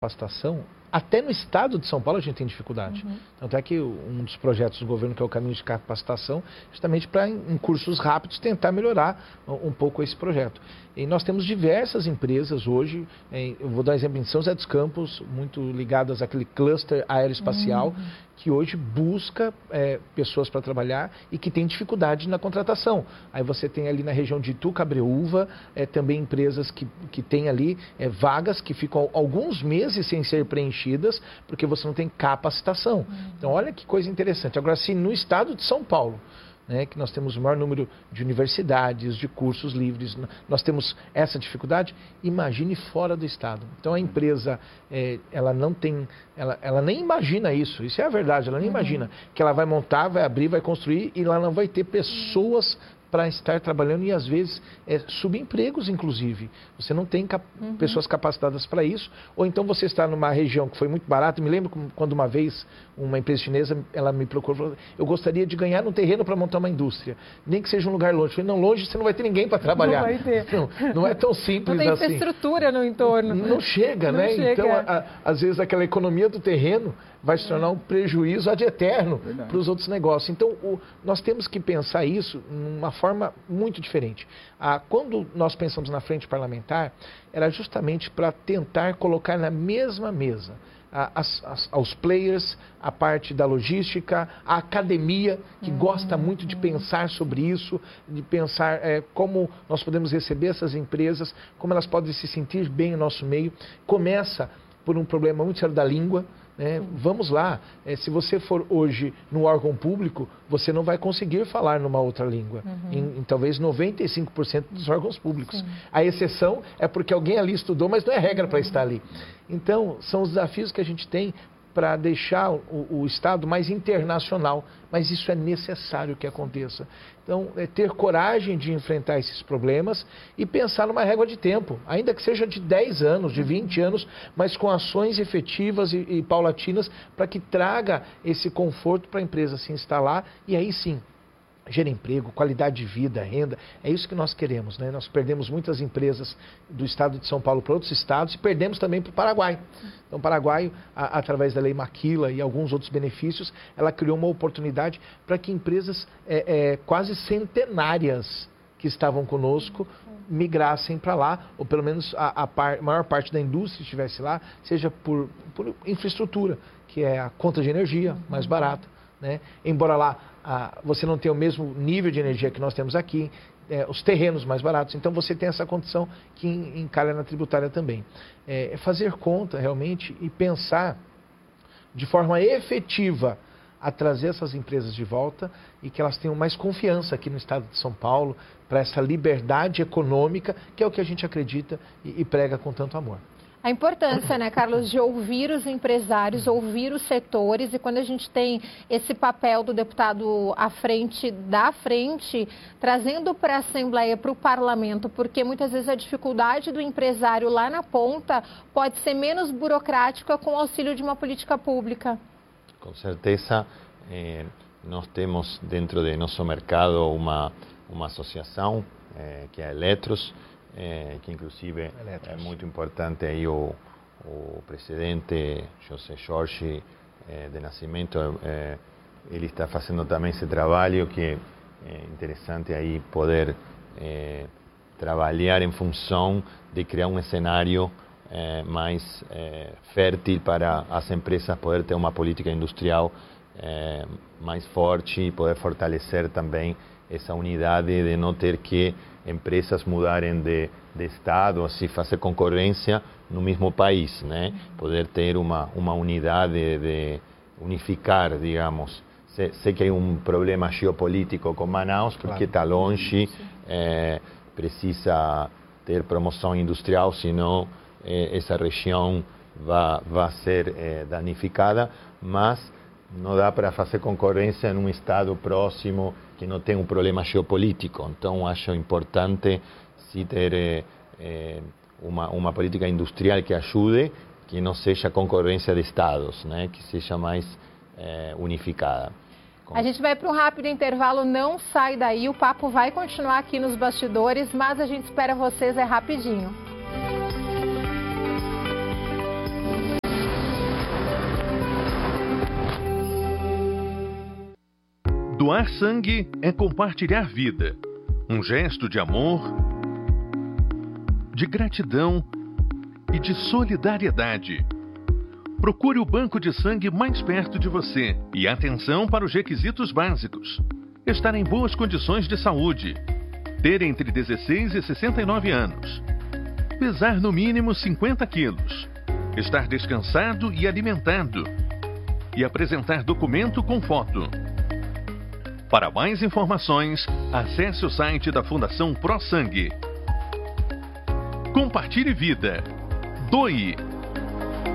capacitação, até no estado de São Paulo a gente tem dificuldade. Tanto é que um dos projetos do governo, que é o Caminho de Capacitação, justamente para, em cursos rápidos, tentar melhorar um pouco esse projeto. E nós temos diversas empresas hoje, eu vou dar um exemplo em São José dos Campos, muito ligadas àquele cluster aeroespacial, que hoje busca pessoas para trabalhar e que tem dificuldade na contratação. Aí você tem ali na região de Itu, Cabreúva, também empresas que têm ali vagas que ficam alguns meses sem ser preenchidas, porque você não tem capacitação. Então, olha que coisa interessante. Agora, se no estado de São Paulo, que nós temos o maior número de universidades, de cursos livres, nós temos essa dificuldade, imagine fora do estado. Então a empresa, ela não tem, ela nem imagina isso é a verdade, ela nem imagina que ela vai montar, vai abrir, vai construir e lá não vai ter pessoas para estar trabalhando e às vezes subempregos inclusive. Você não tem pessoas capacitadas para isso, ou então você está numa região que foi muito barata. Me lembro quando uma vez uma empresa chinesa, ela me procurou e falou: eu gostaria de ganhar um terreno para montar uma indústria, nem que seja um lugar longe. Eu falei: não, longe você não vai ter ninguém para trabalhar. Não vai ter. Não é tão simples assim. Não tem infraestrutura no entorno. Não chega, não né? Chega. Então, às vezes aquela economia do terreno vai se tornar um prejuízo ad eterno para os outros negócios. Então, nós temos que pensar isso de uma forma muito diferente. Quando nós pensamos na frente parlamentar, era justamente para tentar colocar na mesma mesa aos players, a parte da logística, a academia, que gosta muito de pensar sobre isso, de pensar como nós podemos receber essas empresas, como elas podem se sentir bem no nosso meio. Começa por um problema muito sério da língua. Vamos lá, se você for hoje no órgão público, você não vai conseguir falar numa outra língua, em talvez 95% dos órgãos públicos. A exceção é porque alguém ali estudou, mas não é regra para estar ali. Então, são os desafios que a gente tem para deixar o Estado mais internacional, mas isso é necessário que aconteça. Então, ter coragem de enfrentar esses problemas e pensar numa régua de tempo, ainda que seja de 10 anos, de 20 anos, mas com ações efetivas e paulatinas para que traga esse conforto para a empresa se instalar e aí sim, gera emprego, qualidade de vida, renda, é isso que nós queremos, né? Nós perdemos muitas empresas do estado de São Paulo para outros estados e perdemos também para o Paraguai. Então o Paraguai, através da Lei Maquila e alguns outros benefícios, ela criou uma oportunidade para que empresas quase centenárias que estavam conosco migrassem para lá, ou pelo menos a maior parte da indústria estivesse lá, seja por infraestrutura, que é a conta de energia mais barata, né? Embora lá você não tenha o mesmo nível de energia que nós temos aqui, os terrenos mais baratos, então você tem essa condição que encalha na tributária também. Fazer conta realmente e pensar de forma efetiva a trazer essas empresas de volta e que elas tenham mais confiança aqui no estado de São Paulo para essa liberdade econômica, que é o que a gente acredita e prega com tanto amor. A importância, né, Carlos, de ouvir os empresários, ouvir os setores, e quando a gente tem esse papel do deputado à frente, trazendo para a Assembleia, para o Parlamento, porque muitas vezes a dificuldade do empresário lá na ponta pode ser menos burocrática com o auxílio de uma política pública. Com certeza, nós temos dentro de nosso mercado uma associação, que é a Eletros, que inclusive é muito importante aí o presidente José Jorge de Nascimento, ele está fazendo também esse trabalho que é interessante aí poder trabalhar em função de criar um cenário mais fértil para as empresas poder ter uma política industrial mais forte e poder fortalecer também essa unidade de não ter que empresas mudarem de estado, assim, fazer concorrência no mesmo país, né? Poder ter uma unidade, de unificar, digamos. Sei que há problema geopolítico com Manaus, porque está longe, precisa ter promoção industrial, senão essa região vai ser danificada, mas não dá para fazer concorrência num estado próximo que não tem um problema geopolítico. Então, acho importante se ter uma política industrial que ajude, que não seja concorrência de estados, né? Que seja mais unificada. A gente vai para um rápido intervalo, não sai daí, o papo vai continuar aqui nos bastidores, mas a gente espera vocês rapidinho. Doar sangue é compartilhar vida. Um gesto de amor, de gratidão e de solidariedade. Procure o banco de sangue mais perto de você e atenção para os requisitos básicos. Estar em boas condições de saúde. Ter entre 16 e 69 anos. Pesar no mínimo 50 quilos. Estar descansado e alimentado. E apresentar documento com foto. Para mais informações, acesse o site da Fundação ProSangue. Compartilhe vida. Doe.